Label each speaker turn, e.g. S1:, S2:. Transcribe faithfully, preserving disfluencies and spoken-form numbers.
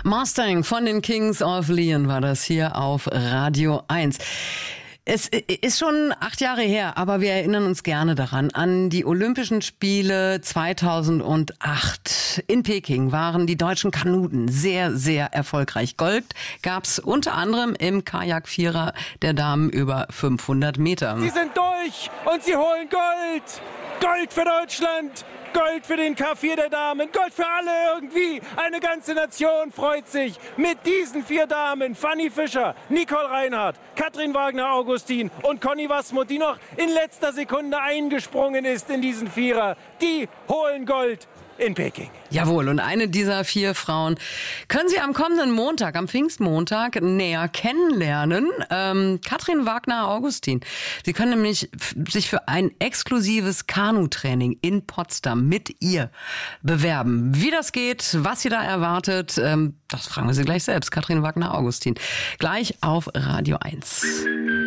S1: Mustang von den Kings of Leon war das hier auf Radio eins. Es ist schon acht Jahre her, aber wir erinnern uns gerne daran. An die Olympischen Spiele zweitausendacht. In Peking waren die deutschen Kanuten sehr, sehr erfolgreich. Gold gab's unter anderem im Kajak-Vierer der Damen über fünfhundert Meter.
S2: Sie sind durch und sie holen Gold. Gold für Deutschland. Gold für den K vier der Damen, Gold für alle irgendwie. Eine ganze Nation freut sich mit diesen vier Damen. Fanny Fischer, Nicole Reinhardt, Katrin Wagner-Augustin und Conny Wasmuth, die noch in letzter Sekunde eingesprungen ist in diesen Vierer. Die holen Gold in Peking.
S1: Jawohl, und eine dieser vier Frauen können Sie am kommenden Montag, am Pfingstmontag, näher kennenlernen. Ähm, Katrin Wagner-Augustin. Sie können nämlich f- sich für ein exklusives Kanutraining in Potsdam mit ihr bewerben. Wie das geht, was Sie da erwartet, ähm, das fragen wir Sie gleich selbst. Katrin Wagner-Augustin. Gleich auf Radio eins.